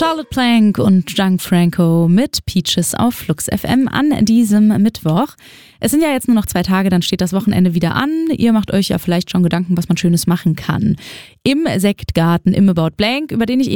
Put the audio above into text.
Charlotte Plank und Gianfranco mit Peaches auf Flux FM an diesem Mittwoch. Es sind ja jetzt nur noch 2 Tage, dann steht das Wochenende wieder an. Ihr macht euch ja vielleicht schon Gedanken, was man Schönes machen kann. Im Sektgarten im About Blank, über den ich